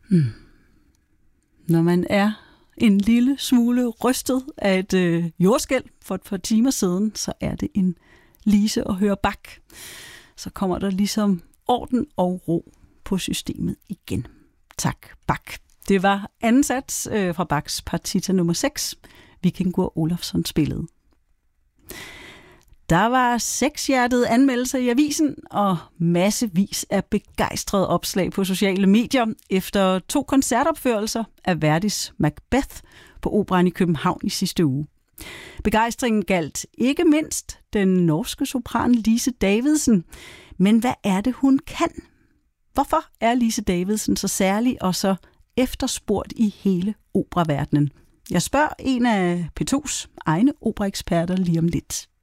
Når man er en lille smule rystet af et jordskælv for et par timer siden, så er det en Lise at høre Bach. Så kommer der ligesom orden og ro på systemet igen. Tak, Bach. Det var anden sats fra Bachs partita nummer 6, Vikingur Olafsson spillede. Der var 6-hjertede anmeldelser i avisen og massevis af begejstrede opslag på sociale medier efter 2 koncertopførelser af Verdis Macbeth på Operaen i København i sidste uge. Begejstringen galt ikke mindst den norske sopran Lise Davidsen. Men hvad er det, hun kan? Hvorfor er Lise Davidsen så særlig og så efterspurgt i hele operaverdenen? Jeg spørger en af P2's egne operaeksperter lige om lidt.